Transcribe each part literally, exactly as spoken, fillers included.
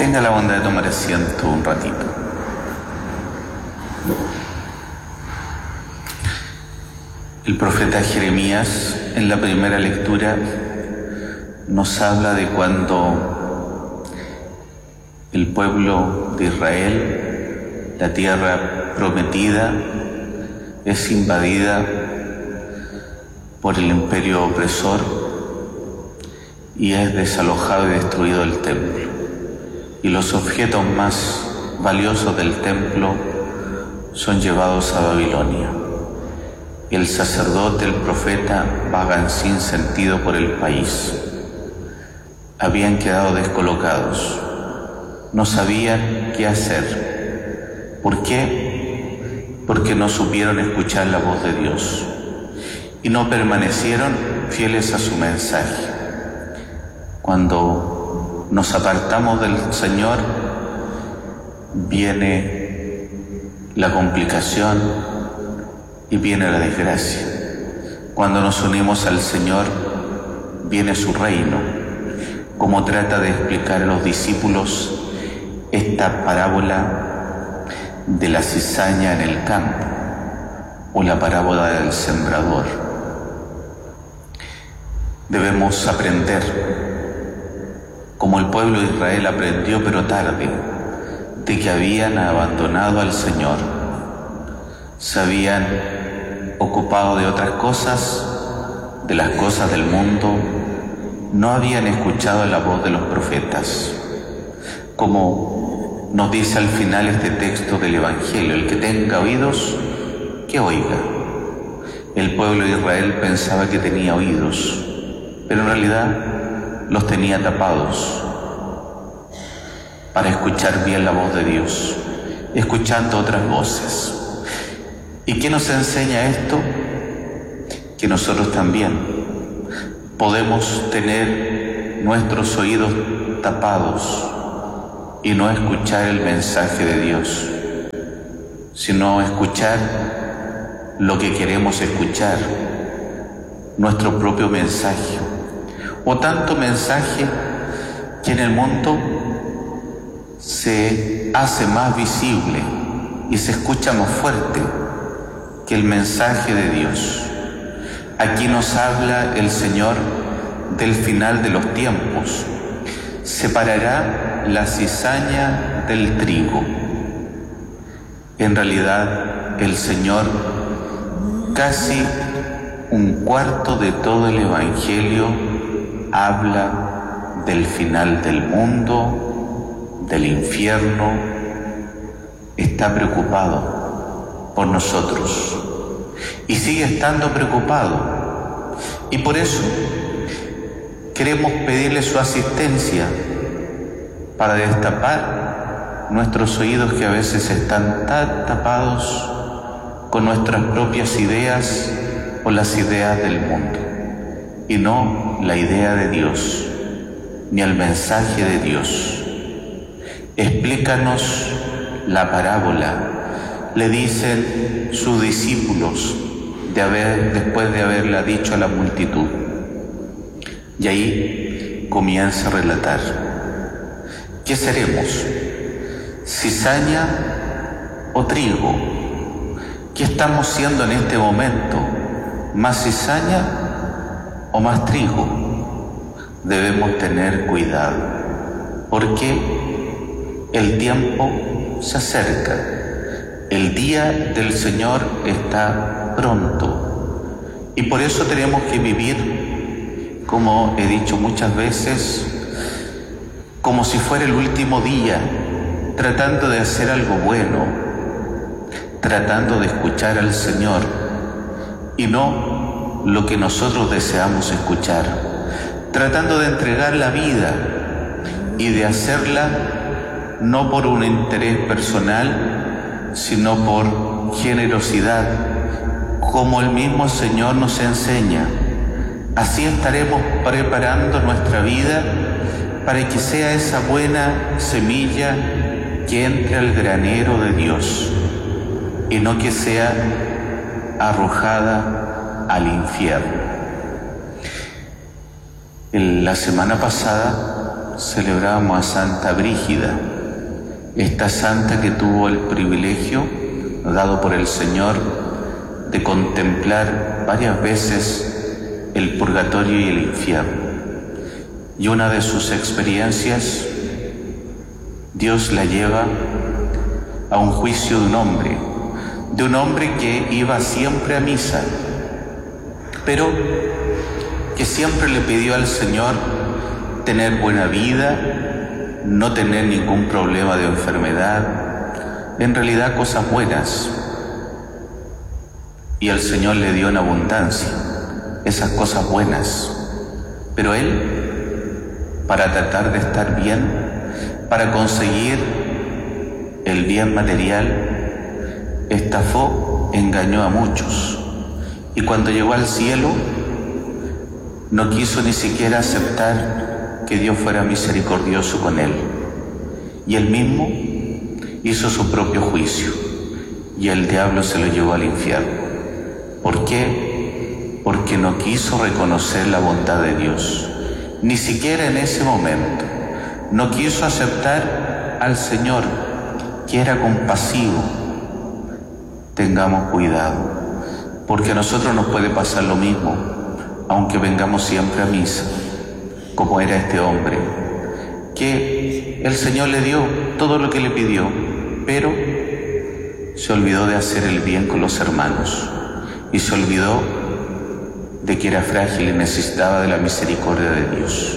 Tenga la bondad de tomar asiento un ratito. El profeta Jeremías, en la primera lectura, nos habla de cuando el pueblo de Israel, la tierra prometida, es invadida por el imperio opresor y es desalojado y destruido el templo. Y los objetos más valiosos del templo son llevados a Babilonia. El sacerdote, el profeta, vagan sin sentido por el país. Habían quedado descolocados. No sabían qué hacer. ¿Por qué? Porque no supieron escuchar la voz de Dios y no permanecieron fieles a su mensaje. Cuando nos apartamos del Señor, viene la complicación y viene la desgracia. Cuando nos unimos al Señor, viene su reino, como trata de explicar a los discípulos esta parábola de la cizaña en el campo o la parábola del sembrador. Debemos aprender, como el pueblo de Israel aprendió pero tarde, de que habían abandonado al Señor, se habían ocupado de otras cosas, de las cosas del mundo, no habían escuchado la voz de los profetas. Como nos dice al final este texto del Evangelio, el que tenga oídos, que oiga. El pueblo de Israel pensaba que tenía oídos, pero en realidad los tenía tapados para escuchar bien la voz de Dios, escuchando otras voces. ¿Y qué nos enseña esto? Que nosotros también podemos tener nuestros oídos tapados y no escuchar el mensaje de Dios, sino escuchar lo que queremos escuchar, nuestro propio mensaje, o tanto mensaje que en el mundo se hace más visible y se escucha más fuerte que el mensaje de Dios. Aquí nos habla el Señor del final de los tiempos. Separará la cizaña del trigo. En realidad, el Señor, casi un cuarto de todo el Evangelio, habla del final del mundo, del infierno. Está preocupado por nosotros y sigue estando preocupado, y por eso queremos pedirle su asistencia para destapar nuestros oídos que a veces están tan tapados con nuestras propias ideas o las ideas del mundo, y no la idea de Dios ni el mensaje de Dios. Explícanos la parábola, le dicen sus discípulos de haber, después de haberla dicho a la multitud. Y ahí comienza a relatar. ¿Qué seremos? ¿Cizaña o trigo? ¿Qué estamos siendo en este momento? ¿Más cizaña o más trigo? Debemos tener cuidado, porque el tiempo se acerca. El día del Señor está pronto, y por eso tenemos que vivir, como he dicho muchas veces, como si fuera el último día, tratando de hacer algo bueno, tratando de escuchar al Señor y no lo que nosotros deseamos escuchar, tratando de entregar la vida y de hacerla no por un interés personal, sino por generosidad, como el mismo Señor nos enseña. Así estaremos preparando nuestra vida para que sea esa buena semilla que entre al granero de Dios y no que sea arrojada al infierno. En la semana pasada celebrábamos a Santa Brígida, esta santa que tuvo el privilegio, dado por el Señor, de contemplar varias veces el purgatorio y el infierno. Y una de sus experiencias, Dios la lleva a un juicio de un hombre, de un hombre que iba siempre a misa, pero que siempre le pidió al Señor tener buena vida, no tener ningún problema de enfermedad, en realidad cosas buenas. Y el Señor le dio en abundancia esas cosas buenas, pero él, para tratar de estar bien, para conseguir el bien material, estafó, engañó a muchos, y cuando llegó al cielo no quiso ni siquiera aceptar que Dios fuera misericordioso con él, y él mismo hizo su propio juicio, y el diablo se lo llevó al infierno. ¿Por qué? Porque no quiso reconocer la bondad de Dios, ni siquiera en ese momento. No quiso aceptar al Señor, que era compasivo. Tengamos cuidado, porque a nosotros nos puede pasar lo mismo, aunque vengamos siempre a misa, como era este hombre, que el Señor le dio todo lo que le pidió, pero se olvidó de hacer el bien con los hermanos, y se olvidó de que era frágil y necesitaba de la misericordia de Dios.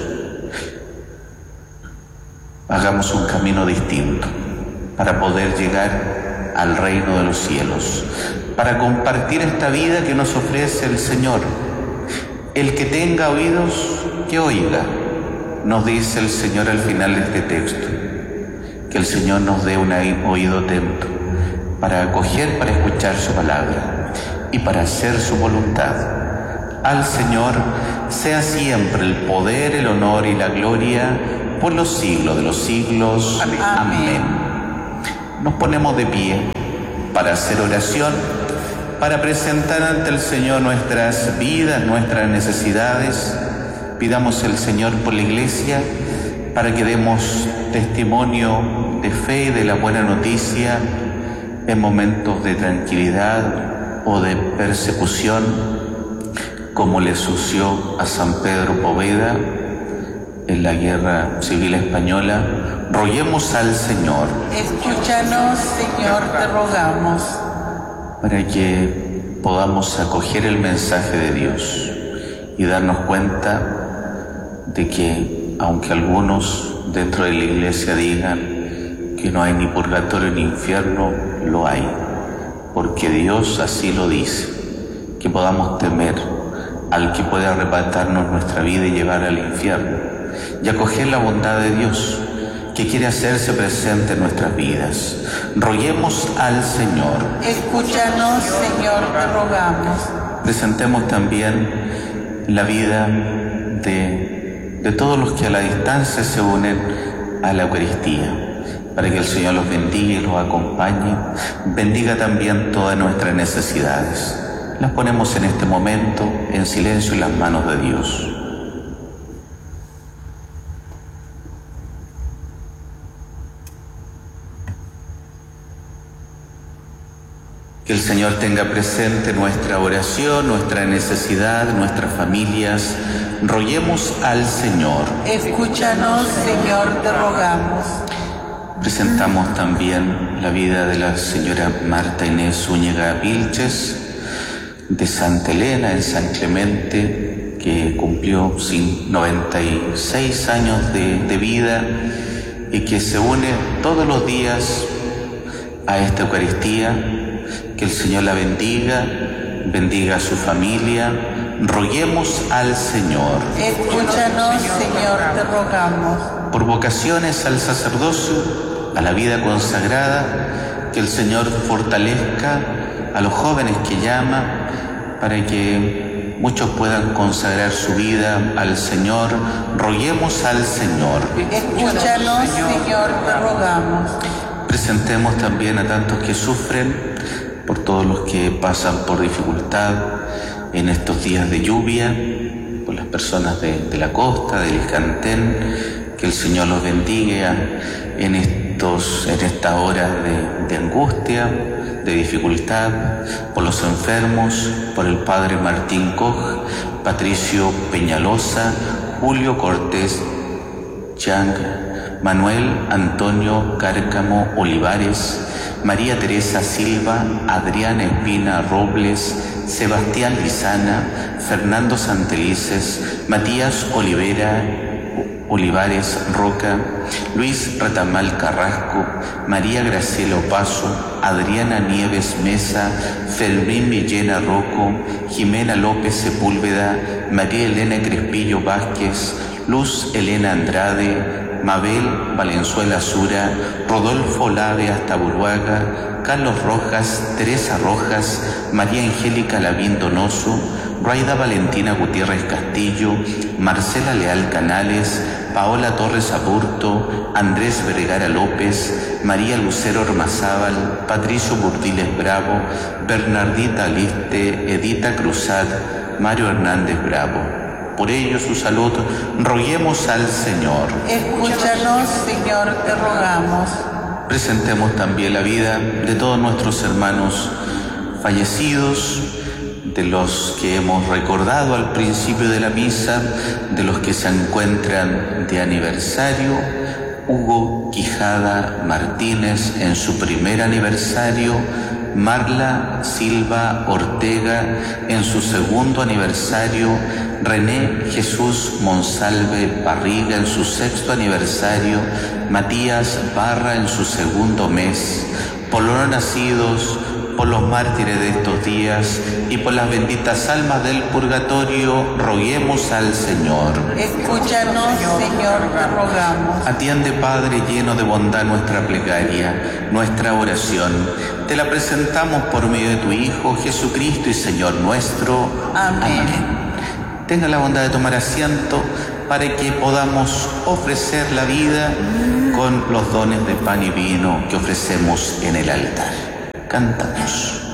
Hagamos un camino distinto para poder llegar al reino de los cielos, para compartir esta vida que nos ofrece el Señor. El que tenga oídos, que oiga, nos dice el Señor al final de este texto. Que el Señor nos dé un oído atento para acoger, para escuchar su palabra y para hacer su voluntad. Al Señor sea siempre el poder, el honor y la gloria por los siglos de los siglos. Amén. Amén. Nos ponemos de pie para hacer oración, para presentar ante el Señor nuestras vidas, nuestras necesidades. Pidamos al Señor por la Iglesia para que demos testimonio de fe y de la buena noticia en momentos de tranquilidad o de persecución, como le sucedió a San Pedro Poveda en la Guerra Civil Española. Roguemos al Señor. Escúchanos, Señor, te rogamos. Para que podamos acoger el mensaje de Dios y darnos cuenta de que, aunque algunos dentro de la Iglesia digan que no hay ni purgatorio ni infierno, lo hay, porque Dios así lo dice, que podamos temer al que puede arrebatarnos nuestra vida y llevar al infierno, y acoger la bondad de Dios, que quiere hacerse presente en nuestras vidas. Roguemos al Señor. Escúchanos, Señor, te rogamos. Presentemos también la vida de, de todos los que a la distancia se unen a la Eucaristía, para que el Señor los bendiga y los acompañe. Bendiga también todas nuestras necesidades. Las ponemos en este momento en silencio en las manos de Dios. Que el Señor tenga presente nuestra oración, nuestra necesidad, nuestras familias. Roguemos al Señor. Escúchanos, Señor, te rogamos. Presentamos también la vida de la señora Marta Inés Zúñiga Vilches, de Santa Elena, en San Clemente, que cumplió noventa y seis años de, de vida y que se une todos los días a esta Eucaristía. Que el Señor la bendiga, bendiga a su familia. Roguemos al Señor. Escúchanos, Señor, te rogamos. Por vocaciones al sacerdocio, a la vida consagrada, que el Señor fortalezca a los jóvenes que llama, para que muchos puedan consagrar su vida al Señor. Roguemos al Señor. Escúchanos, Señor, te rogamos. Presentemos también a tantos que sufren, por todos los que pasan por dificultad en estos días de lluvia, por las personas de, de la costa, del Escantén, Que el Señor los bendiga en, estos, en esta hora de, de angustia, de dificultad, por los enfermos, por el Padre Martín Koch, Patricio Peñalosa, Julio Cortés Yang, Manuel Antonio Cárcamo Olivares, María Teresa Silva, Adriana Espina Robles, Sebastián Lizana, Fernando Santelices, Matías Olivera Olivares Roca, Luis Retamal Carrasco, María Graciela Opaso, Adriana Nieves Mesa, Fermín Villena Rocco, Jimena López Sepúlveda, María Elena Crespillo Vázquez, Luz Elena Andrade, Mabel Valenzuela Sura, Rodolfo Lave Astaburuaga, Carlos Rojas, Teresa Rojas, María Angélica Lavín Donoso, Raida Valentina Gutiérrez Castillo, Marcela Leal Canales, Paola Torres Aburto, Andrés Vergara López, María Lucero Ormazábal, Patricio Burdiles Bravo, Bernardita Aliste, Edita Cruzat, Mario Hernández Bravo. Por ello, su salud, roguemos al Señor. Escúchanos, Señor, te rogamos. Presentemos también la vida de todos nuestros hermanos fallecidos, de los que hemos recordado al principio de la misa, de los que se encuentran de aniversario. Hugo Quijada Martínez en su primer aniversario, Marla Silva Ortega en su segundo aniversario, René Jesús Monsalve Barriga en su sexto aniversario, Matías Barra en su segundo mes, por los nacidos, por los mártires de estos días y por las benditas almas del purgatorio, roguemos al Señor. Escúchanos, Señor, te rogamos. Atiende, Padre, lleno de bondad nuestra plegaria, nuestra oración. Te la presentamos por medio de tu Hijo, Jesucristo y Señor nuestro. Amén. Amén. Tenga la bondad de tomar asiento para que podamos ofrecer la vida con los dones de pan y vino que ofrecemos en el altar. Cantamos.